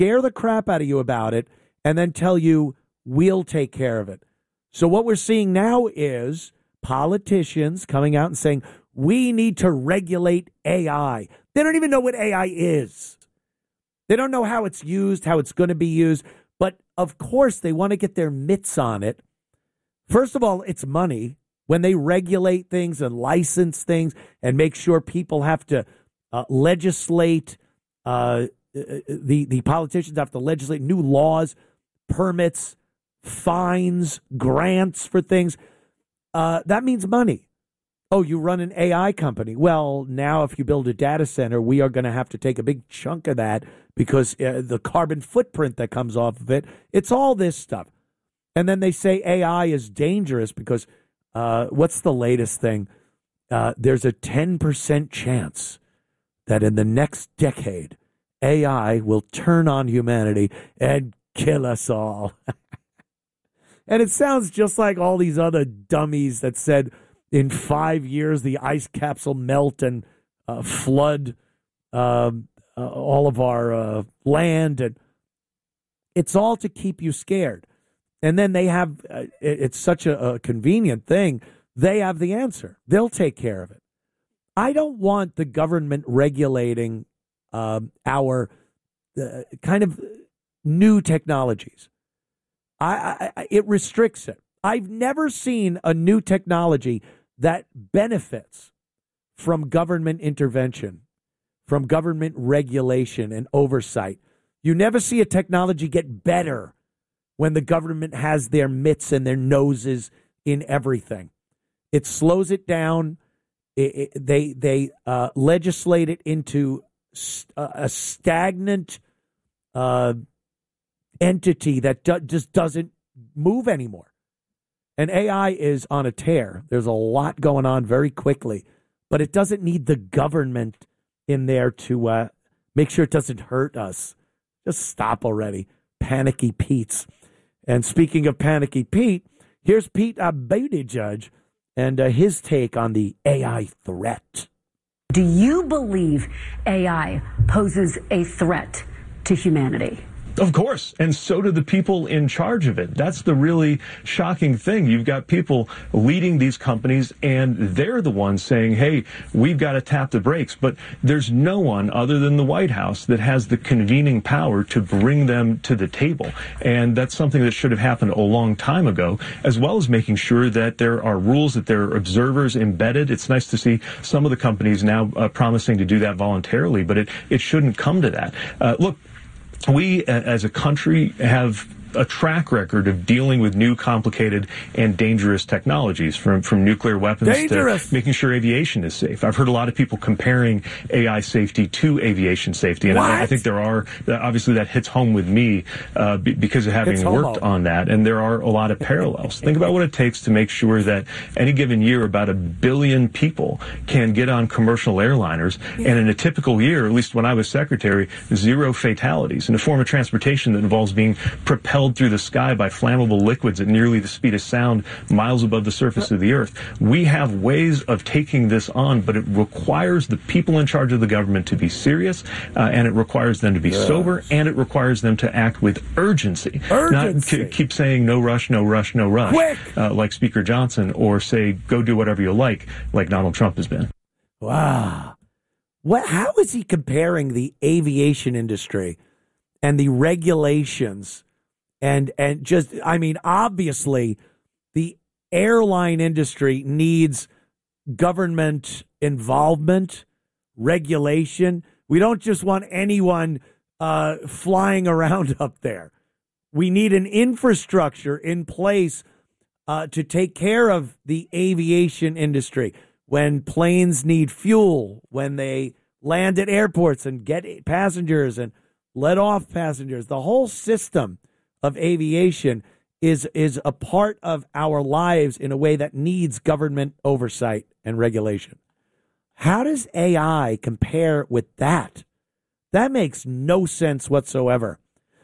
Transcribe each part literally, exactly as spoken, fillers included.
scare the crap out of you about it, and then tell you we'll take care of it. So what we're seeing now is politicians coming out and saying, we need to regulate A I. They don't even know what A I is. They don't know how it's used, how it's going to be used. But, of course, they want to get their mitts on it. First of all, it's money. When they regulate things and license things and make sure people have to uh, legislate, uh, the, the politicians have to legislate new laws, permits, fines, grants for things, uh, that means money. Oh, you run an A I company. Well, now if you build a data center, we are going to have to take a big chunk of that because uh, the carbon footprint that comes off of it, it's all this stuff. And then they say A I is dangerous because uh, what's the latest thing? Uh, there's a ten percent chance that in the next decade, A I will turn on humanity and kill us all. And it sounds just like all these other dummies that said, in five years, the ice caps will melt and uh, flood uh, uh, all of our uh, land. And it's all to keep you scared. And then they have, uh, it, it's such a, a convenient thing. They have the answer. They'll take care of it. I don't want the government regulating um, our uh, kind of new technologies. I, I, it restricts it. I've never seen a new technology that benefits from government intervention, from government regulation and oversight. You never see a technology get better when the government has their mitts and their noses in everything. It slows it down. It, it, they they uh, legislate it into st- a stagnant uh, entity that do- just doesn't move anymore. And A I is on a tear. There's a lot going on very quickly, but it doesn't need the government in there to uh, make sure it doesn't hurt us. Just stop already. Panicky Pete's. And speaking of Panicky Pete, here's Pete Buttigieg and uh, his take on the A I threat. Do you believe A I poses a threat to humanity? Of course. And so do the people in charge of it. That's the really shocking thing. You've got people leading these companies, and they're the ones saying, hey, we've got to tap the brakes. But there's no one other than the White House that has the convening power to bring them to the table. And that's something that should have happened a long time ago, as well as making sure that there are rules, that there are observers embedded. It's nice to see some of the companies now uh, promising to do that voluntarily, but it, it shouldn't come to that. Uh, look, we, as a country, have a track record of dealing with new, complicated, and dangerous technologies, from, from nuclear weapons dangerous. to making sure aviation is safe. I've heard a lot of people comparing A I safety to aviation safety, and I, I think there are, obviously that hits home with me uh, b- because of having worked on that, and there are a lot of parallels. Think about what it takes to make sure that any given year about a billion people can get on commercial airliners, yeah. and in a typical year, at least when I was secretary, zero fatalities in a form of transportation that involves being propelled through the sky by flammable liquids at nearly the speed of sound, miles above the surface of the earth. We have ways of taking this on, but it requires the people in charge of the government to be serious, uh, and it requires them to be yes. sober, and it requires them to act with urgency. Urgency. Not to keep saying no rush, no rush, no rush, quick, uh, like Speaker Johnson, or say go do whatever you like, like Donald Trump has been. Wow. What? How is he comparing the aviation industry and the regulations? And and just, I mean, obviously, the airline industry needs government involvement, regulation. We don't just want anyone uh, flying around up there. We need an infrastructure in place uh, to take care of the aviation industry. When planes need fuel, when they land at airports and get passengers and let off passengers, the whole system of aviation is is a part of our lives in a way that needs government oversight and regulation. How does A I compare with that? That makes no sense whatsoever.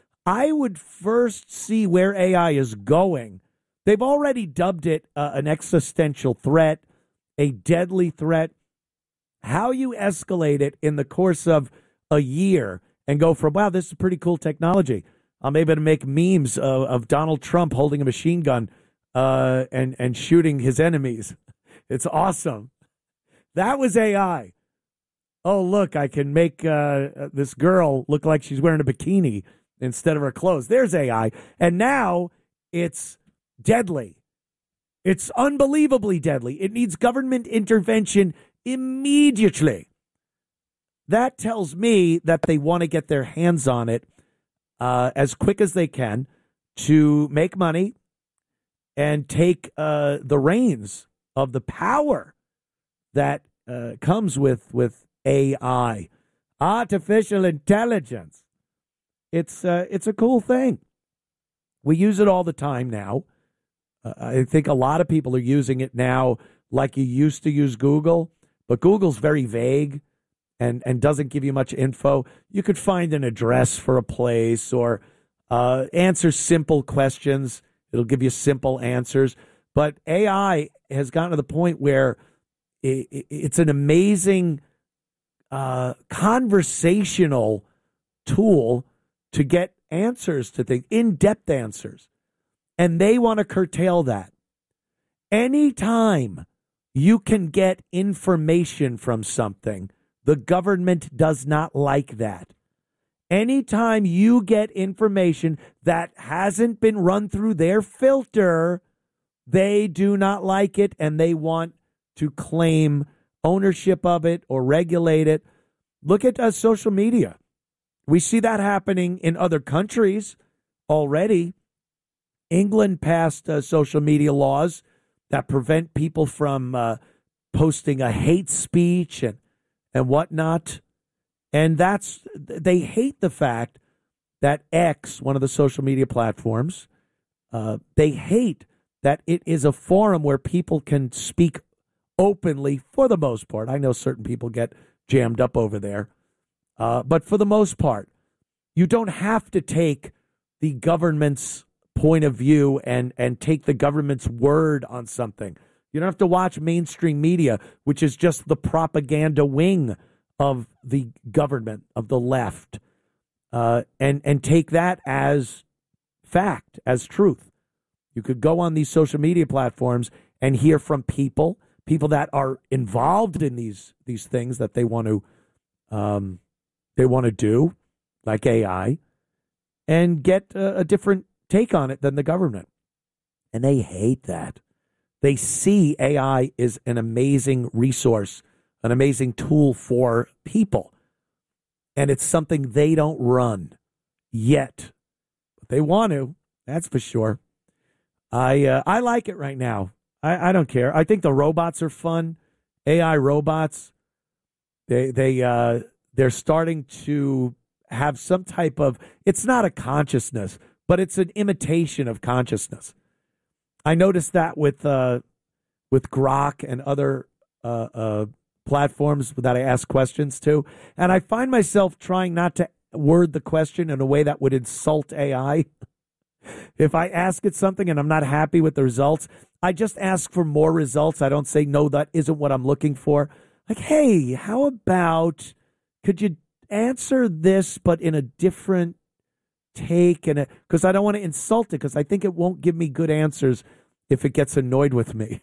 I would first see where A I is going. They've already dubbed it uh, an existential threat, a deadly threat. How you escalate it in the course of a year and go from, wow, this is pretty cool technology. I'm able to make memes of, of Donald Trump holding a machine gun uh, and, and shooting his enemies. It's awesome. That was A I. Oh, look, I can make uh, this girl look like she's wearing a bikini instead of her clothes. There's A I. And now it's deadly. It's unbelievably deadly. It needs government intervention immediately. That tells me that they want to get their hands on it uh, as quick as they can to make money and take uh, the reins of the power that uh, comes with, with A I, artificial intelligence. It's uh, it's a cool thing. We use it all the time now. Uh, I think a lot of people are using it now like you used to use Google, but Google's very vague and, and doesn't give you much info. You could find an address for a place or uh, answer simple questions. It'll give you simple answers. But A I has gotten to the point where it, it, it's an amazing uh, conversational tool to get answers to things, in-depth answers. And they want to curtail that. Anytime you can get information from something, the government does not like that. Anytime you get information that hasn't been run through their filter, they do not like it, and they want to claim ownership of it or regulate it. Look at uh, social media. We see that happening in other countries already. England passed uh, social media laws that prevent people from uh, posting a hate speech and, and whatnot. And that's, they hate the fact that X, one of the social media platforms, uh, they hate that it is a forum where people can speak openly for the most part. I know certain people get jammed up over there. Uh, but for the most part, you don't have to take the government's point of view and, and take the government's word on something. You don't have to watch mainstream media, which is just the propaganda wing of the government, of the left, uh, and, and take that as fact, as truth. You could go on these social media platforms and hear from people, people that are involved in these these things that they want to um, they want to do, like A I, and get a, a different take on it than the government. And they hate that. They see A I is an amazing resource, an amazing tool for people. And it's something they don't run yet. But they want to, that's for sure. I uh, I like it right now. I, I don't care. I think the robots are fun. A I robots, they they uh, they're starting to have some type of, it's not a consciousness, but it's an imitation of consciousness. I noticed that with uh, with Grok and other uh, uh, platforms that I ask questions to, and I find myself trying not to word the question in a way that would insult A I. If I ask it something and I'm not happy with the results, I just ask for more results. I don't say, no, that isn't what I'm looking for. Like, hey, how about, could you answer this, but in a different take? And because I don't want to insult it, because I think it won't give me good answers if it gets annoyed with me.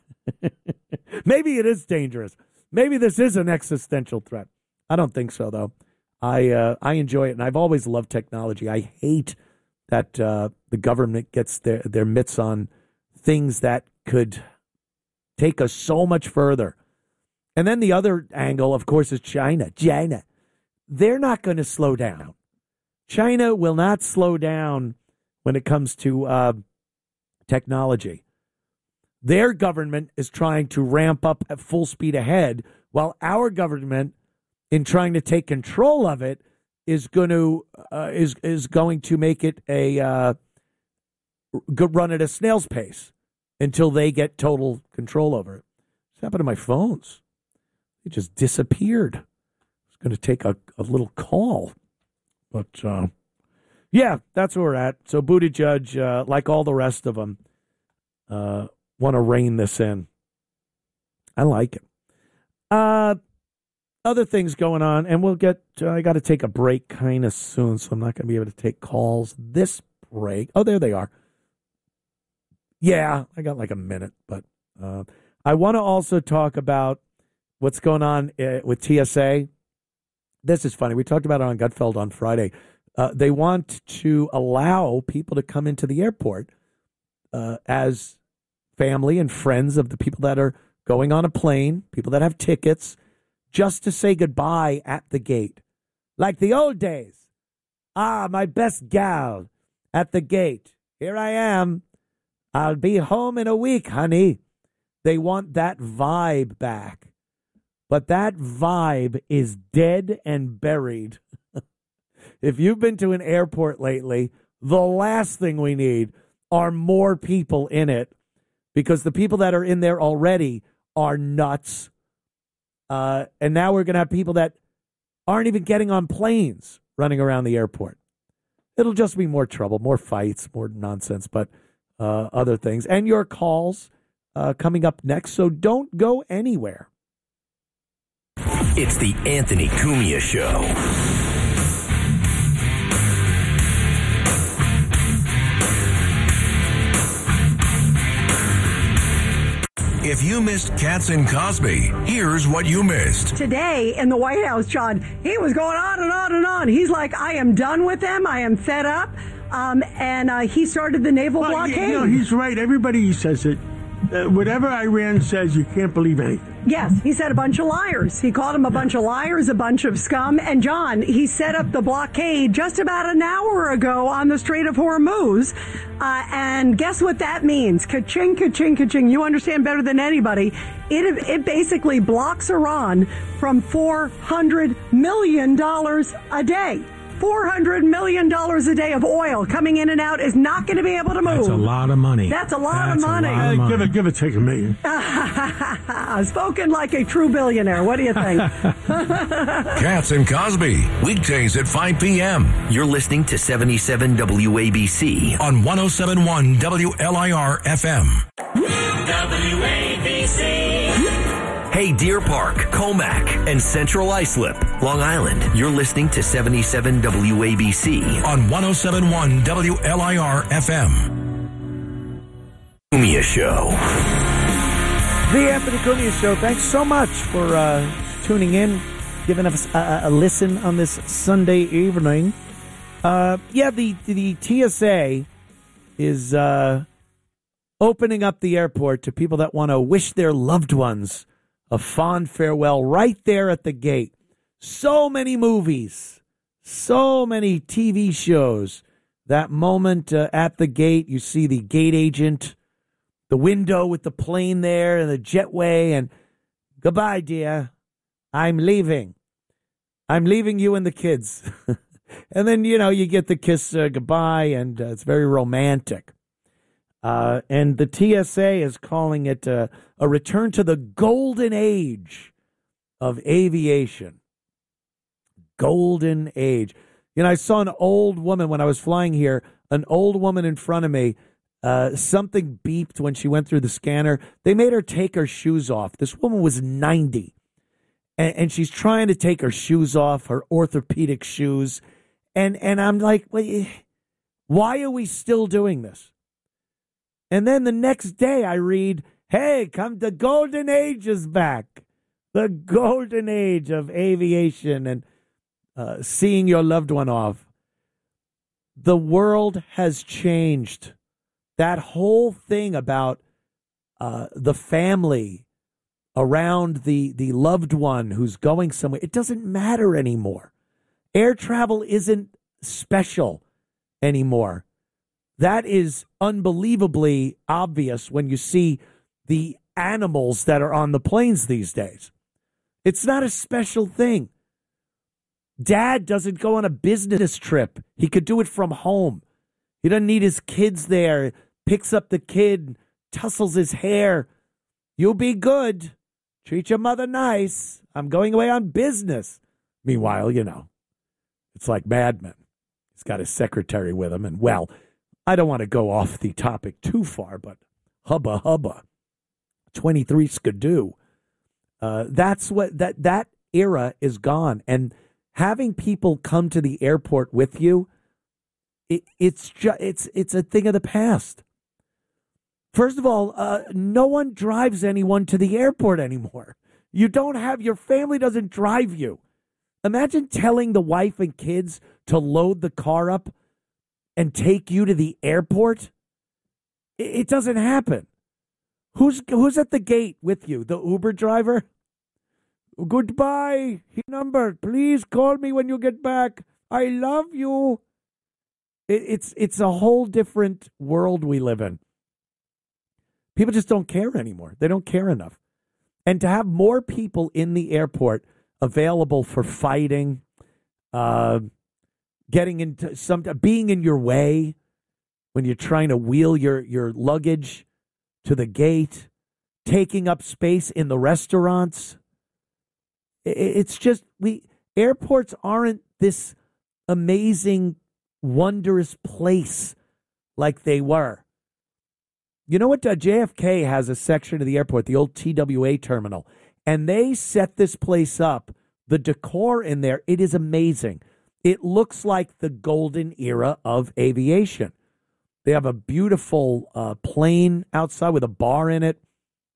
Maybe it is dangerous. Maybe this is an existential threat. I don't think so, though. I uh, I enjoy it, and I've always loved technology. I hate that uh, the government gets their, their mitts on things that could take us so much further. And then the other angle, of course, is China. China. They're not going to slow down. China will not slow down when it comes to uh, technology. Their government is trying to ramp up at full speed ahead, while our government, in trying to take control of it, is going to uh, is is going to make it a uh, run at a snail's pace until they get total control over it. What's happened to my phones? It just disappeared. I was going to take a, a little call, but uh, yeah, that's where we're at. So Buttigieg, uh, like all the rest of them, uh, want to rein this in. I like it. Uh, other things going on, and we'll get, uh, I got to take a break kind of soon, so I'm not going to be able to take calls this break. Oh, there they are. Yeah, I got like a minute, but uh, I want to also talk about what's going on uh, with T S A. This is funny. We talked about it on Gutfeld on Friday. Uh, they want to allow people to come into the airport uh, as family and friends of the people that are going on a plane, people that have tickets, just to say goodbye at the gate. Like the old days. Ah, my best gal at the gate. Here I am. I'll be home in a week, honey. They want that vibe back. But that vibe is dead and buried. If you've been to an airport lately, the last thing we need are more people in it, because the people that are in there already are nuts. Uh, and now we're going to have people that aren't even getting on planes running around the airport. It'll just be more trouble, more fights, more nonsense, but uh, other things. And your calls uh, coming up next, so don't go anywhere. It's the Anthony Cumia Show. If you missed Katz and Cosby, here's what you missed. Today in the White House, John, he was going on and on and on. He's like, I am done with them. I am fed up. Um, and uh, he started the naval well, blockade. You know, he's right. Everybody says it. Uh, whatever Iran says, you can't believe anything. Yes, he said a bunch of liars. He called them a bunch of liars, a bunch of scum. And, John, he set up the blockade just about an hour ago on the Strait of Hormuz. Uh, and guess what that means? Ka-ching, ka-ching, ka-ching. You understand better than anybody. It, it basically blocks Iran from four hundred million dollars a day. four hundred million dollars a day of oil coming in and out is not going to be able to move. That's a lot of money. That's a lot That's of money. A lot of money. Give it, give it, take a million. Spoken like a true billionaire. What do you think? Katz and Cosby, weekdays at five p.m. You're listening to seventy-seven W A B C on one oh seven point one W L I R F M. W A B C. Hey, Deer Park, Comac, and Central Islip, Long Island. You're listening to seventy-seven W A B C on one oh seven point one W L I R F M. Cumia Show. The Anthony Cumia Show. Thanks so much for uh, tuning in, giving us a, a listen on this Sunday evening. Uh, yeah, the, the T S A is uh, opening up the airport to people that want to wish their loved ones a fond farewell right there at the gate. So many movies, so many T V shows. That moment uh, at the gate, you see the gate agent, the window with the plane there and the jetway, and goodbye, dear. I'm leaving. I'm leaving you and the kids. And then, you know, you get the kiss uh, goodbye, and uh, it's very romantic. Uh, and the T S A is calling it uh, a return to the golden age of aviation. Golden age. You know, I saw an old woman when I was flying here, an old woman in front of me. Uh, something beeped when she went through the scanner. They made her take her shoes off. This woman was ninety, and, and she's trying to take her shoes off, her orthopedic shoes. And, and I'm like, wait, why are we still doing this? And then the next day I read, hey, come, the golden age is back. The golden age of aviation and uh, seeing your loved one off. The world has changed. That whole thing about uh, the family around the, the loved one who's going somewhere, it doesn't matter anymore. Air travel isn't special anymore. That is unbelievably obvious when you see the animals that are on the planes these days. It's not a special thing. Dad doesn't go on a business trip. He could do it from home. He doesn't need his kids there. Picks up the kid, tussles his hair. You'll be good. Treat your mother nice. I'm going away on business. Meanwhile, you know, it's like Mad Men. He's got his secretary with him, and well, I don't want to go off the topic too far, but hubba hubba, twenty-three skidoo. Uh, that's what that that era is gone. And having people come to the airport with you, it, it's just, it's it's a thing of the past. First of all, uh, no one drives anyone to the airport anymore. You don't have, your family doesn't drive you. Imagine telling the wife and kids to load the car up and take you to the airport. It, it doesn't happen. Who's who's at the gate with you? The Uber driver? Goodbye. Number. Please call me when you get back. I love you. It, it's it's a whole different world we live in. People just don't care anymore. They don't care enough. And to have more people in the airport available for fighting, uh, getting into some, being in your way when you're trying to wheel your, your luggage to the gate, taking up space in the restaurants. It's just, we, airports aren't this amazing, wondrous place like they were. You know what? Uh, J F K has a section of the airport, the old T W A terminal, and they set this place up. The decor in there, it is amazing. It looks like the golden era of aviation. They have a beautiful uh, plane outside with a bar in it.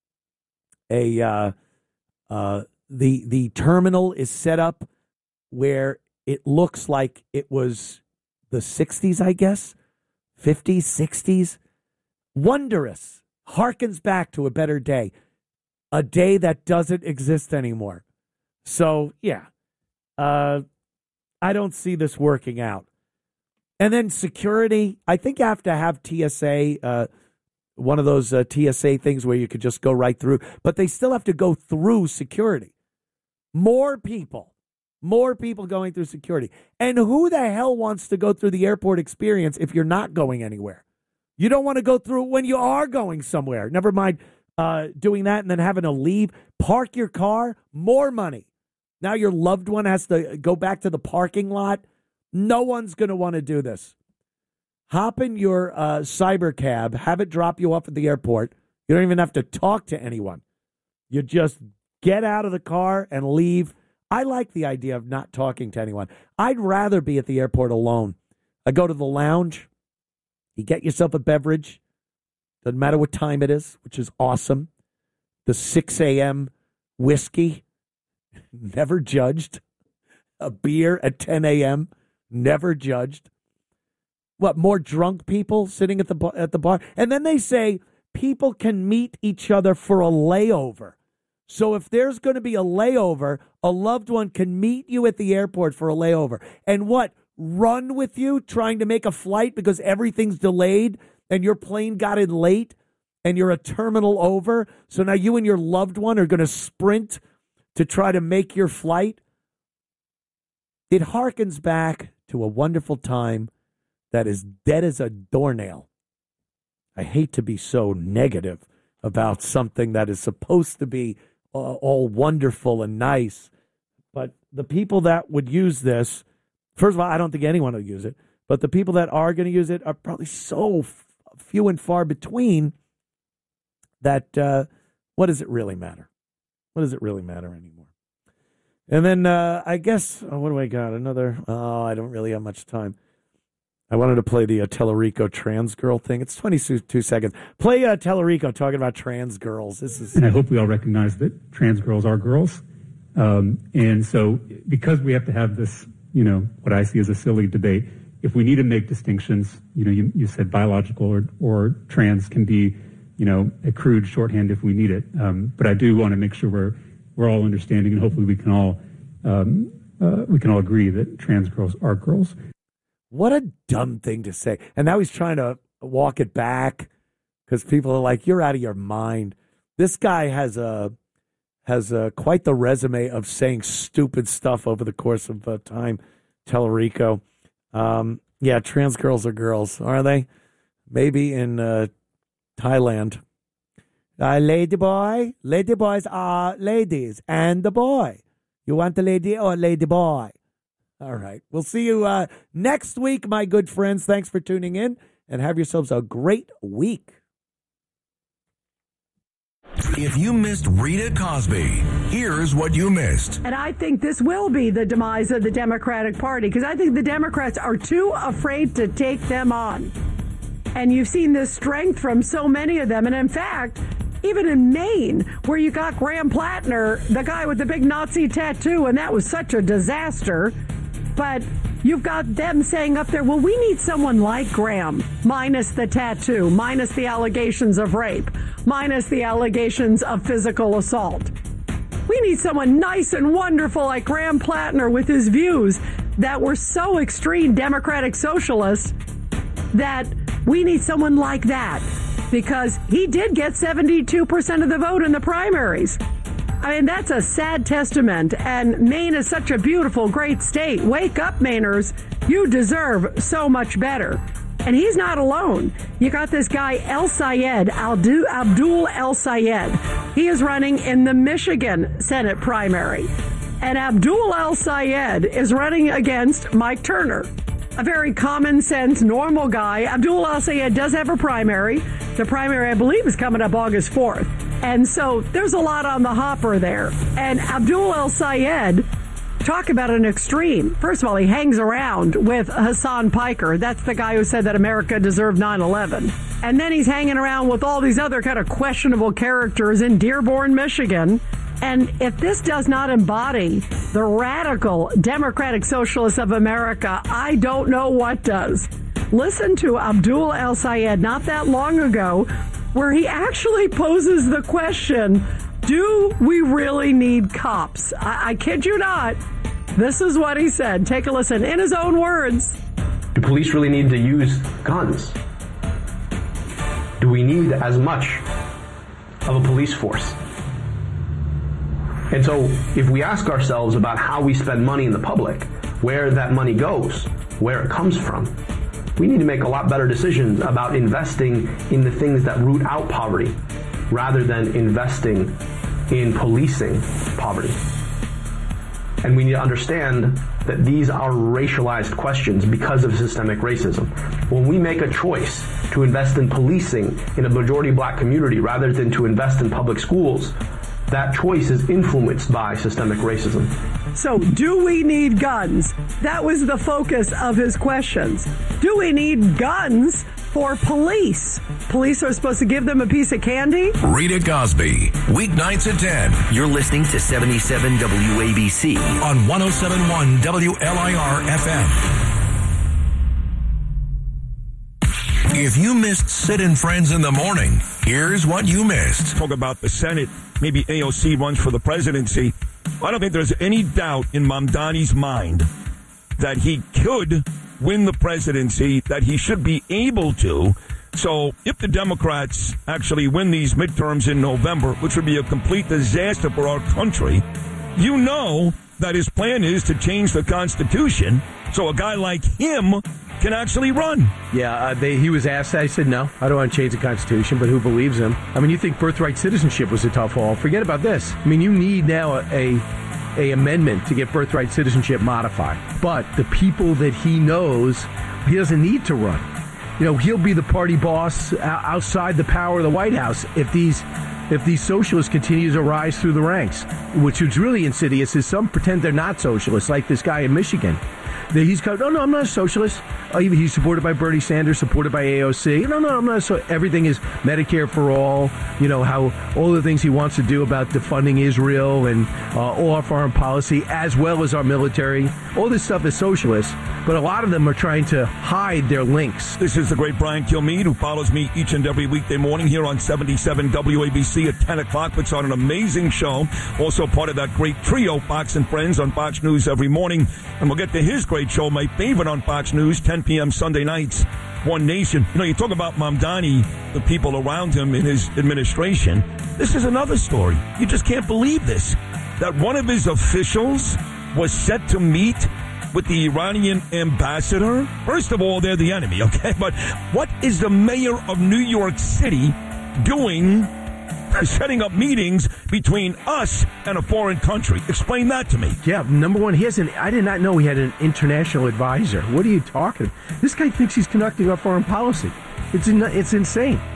A uh, uh, the the terminal is set up where it looks like it was the sixties, I guess, fifties, sixties. Wondrous. Harkens back to a better day. A day that doesn't exist anymore. So, yeah. Uh, I don't see this working out. And then security. I think you have to have T S A, uh, one of those uh, T S A things where you could just go right through. But they still have to go through security. More people. More people going through security. And who the hell wants to go through the airport experience if you're not going anywhere? You don't want to go through it when you are going somewhere. Never mind uh, doing that and then having to leave. Park your car, more money. Now your loved one has to go back to the parking lot. No one's going to want to do this. Hop in your uh, cyber cab, have it drop you off at the airport. You don't even have to talk to anyone. You just get out of the car and leave. I like the idea of not talking to anyone. I'd rather be at the airport alone. I go to the lounge. You get yourself a beverage. Doesn't matter what time it is, which is awesome. The six a.m. whiskey, never judged. A beer at ten a.m., never judged. What, more drunk people sitting at the bar, at the bar? And then they say people can meet each other for a layover. So if there's going to be a layover, a loved one can meet you at the airport for a layover. And what? Run with you trying to make a flight because everything's delayed and your plane got in late and you're a terminal over. So now you and your loved one are going to sprint to try to make your flight. It harkens back to a wonderful time that is dead as a doornail. I hate to be so negative about something that is supposed to be uh, all wonderful and nice, but the people that would use this, first of all, I don't think anyone will use it, but the people that are going to use it are probably so f- few and far between that uh, what does it really matter? What does it really matter anymore? And then uh, I guess, oh, what do I got? Another, oh, I don't really have much time. I wanted to play the uh, Tellerico trans girl thing. It's twenty-two seconds. Play uh, Tellerico talking about trans girls. This is, and I hope we all recognize that trans girls are girls. Um, and so because we have to have this, you know, what I see as a silly debate, if we need to make distinctions, you know, you, you said biological or, or trans can be, you know, a crude shorthand if we need it. Um, but I do want to make sure we're, we're all understanding, and hopefully we can all, um, uh, we can all agree that trans girls are girls. What a dumb thing to say. And now he's trying to walk it back because people are like, you're out of your mind. This guy has a, has a, quite the resume of saying stupid stuff over the course of uh, time. Tellerico. Um, yeah, trans girls are girls, are they? Maybe in uh, Thailand. Uh, lady boy, lady boys are ladies, and the boy. You want the lady or lady boy? All right. We'll see you uh, next week, my good friends. Thanks for tuning in, and have yourselves a great week. If you missed Rita Cosby, here's what you missed. And I think this will be the demise of the Democratic Party, because I think the Democrats are too afraid to take them on. And you've seen this strength from so many of them. And in fact, even in Maine, where you got Graham Plattner, the guy with the big Nazi tattoo, and that was such a disaster. But you've got them saying up there, well, we need someone like Graham, minus the tattoo, minus the allegations of rape, minus the allegations of physical assault. We need someone nice and wonderful like Graham Plattner with his views that were so extreme Democratic socialists that we need someone like that, because he did get seventy-two percent of the vote in the primaries. I mean, that's a sad testament, and Maine is such a beautiful, great state. Wake up, Mainers. You deserve so much better. And he's not alone. You got this guy, El Sayed, Abdul El Sayed. He is running in the Michigan Senate primary. And Abdul El Sayed is running against Mike Turner, a very common sense, normal guy. Abdul El Sayed does have a primary. The primary, I believe, is coming up August fourth. And so there's a lot on the hopper there. And Abdul El Sayed, talk about an extreme. First of all, he hangs around with Hassan Piker. That's the guy who said that America deserved nine eleven. And then he's hanging around with all these other kind of questionable characters in Dearborn, Michigan. And if this does not embody the radical Democratic Socialists of America, I don't know what does. Listen to Abdul El Sayed not that long ago, where he actually poses the question, do we really need cops? I, I kid you not. This is what he said. Take a listen in his own words. Do police really need to use guns? Do we need as much of a police force? And so if we ask ourselves about how we spend money in the public, where that money goes, where it comes from, we need to make a lot better decisions about investing in the things that root out poverty rather than investing in policing poverty. And we need to understand that these are racialized questions because of systemic racism. When we make a choice to invest in policing in a majority black community rather than to invest in public schools, that choice is influenced by systemic racism. So, do we need guns? That was the focus of his questions. Do we need guns for police? Police are supposed to give them a piece of candy? Rita Cosby, weeknights at ten. You're listening to seventy-seven W A B C on one oh seven point one W L I R F M. If you missed Sid and Friends in the morning, here's what you missed. Talk about the Senate. Maybe A O C runs for the presidency. I don't think there's any doubt in Mamdani's mind that he could win the presidency, that he should be able to. So if the Democrats actually win these midterms in November, which would be a complete disaster for our country, you know that his plan is to change the Constitution so a guy like him can actually run. Yeah, uh, they, he was asked. I said, no, I don't want to change the Constitution, but who believes him? I mean, you think birthright citizenship was a tough haul. Forget about this. I mean, you need now a, a, a amendment to get birthright citizenship modified. But the people that he knows, he doesn't need to run. You know, he'll be the party boss outside the power of the White House if these if these socialists continue to rise through the ranks, which is really insidious is some pretend they're not socialists, like this guy in Michigan. He's called, no, no, I'm not a socialist. Uh, he's supported by Bernie Sanders, supported by A O C. No, no, I'm not. So everything is Medicare for all. You know, how all the things he wants to do about defunding Israel and uh, all our foreign policy, as well as our military. All this stuff is socialist, but a lot of them are trying to hide their links. This is the great Brian Kilmeade, who follows me each and every weekday morning here on seventy-seven W A B C at ten o'clock. Puts on an amazing show. Also part of that great trio, Fox and Friends, on Fox News every morning. And we'll get to his great show, my favorite on Fox News, ten p.m. Sunday nights, One Nation. You know, you talk about Mamdani, the people around him in his administration. This is another story. You just can't believe this. That one of his officials was set to meet with the Iranian ambassador. First of all, they're the enemy, okay? But what is the mayor of New York City doing, setting up meetings between us and a foreign country? Explain that to me. Yeah, number one, he has an, I did not know he had an international advisor. What are you talking? This guy thinks he's conducting our foreign policy. It's in, it's insane.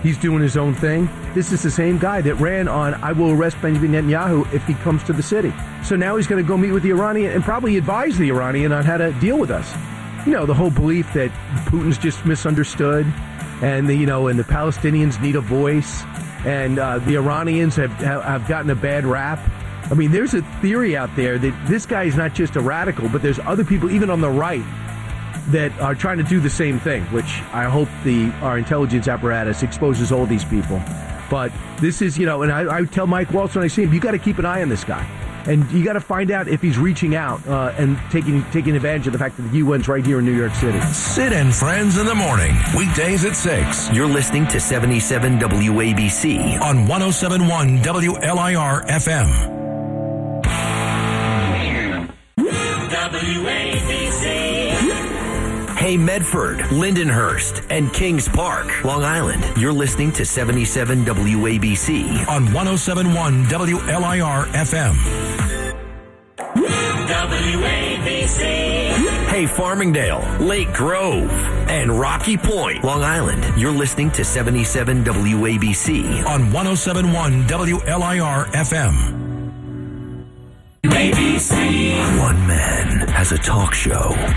he's doing his own thing. This is the same guy that ran on, I will arrest Benjamin Netanyahu if he comes to the city. So now he's going to go meet with the Iranian and probably advise the Iranian on how to deal with us. You know, the whole belief that Putin's just misunderstood and the, you know, and the Palestinians need a voice and uh, the Iranians have, have gotten a bad rap. I mean, there's a theory out there that this guy is not just a radical, but there's other people, even on the right, that are trying to do the same thing, which I hope the our intelligence apparatus exposes all these people. But this is, you know, and I, I tell Mike Waltz when I see him, you got to keep an eye on this guy. And you got to find out if he's reaching out uh, and taking taking advantage of the fact that the U N's right here in New York City. Sid and Friends in the morning, weekdays at six. You're listening to seventy-seven W A B C on one oh seven point one W L I R F M. W A B C. Hey, Medford, Lindenhurst, and Kings Park, Long Island. You're listening to seventy-seven W A B C on one oh seven point one W L I R F M. W A B C. Hey, Farmingdale, Lake Grove, and Rocky Point, Long Island. You're listening to seventy-seven W A B C on one oh seven point one W L I R F M. A B C. One man has a talk show.